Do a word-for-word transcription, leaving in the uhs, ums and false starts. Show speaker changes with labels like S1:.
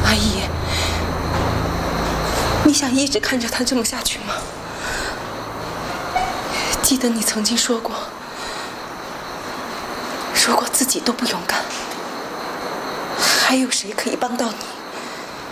S1: 阿姨，你想一直看着他这么下去吗？记得你曾经说过，如果自己都不勇敢，还有谁可以帮到你？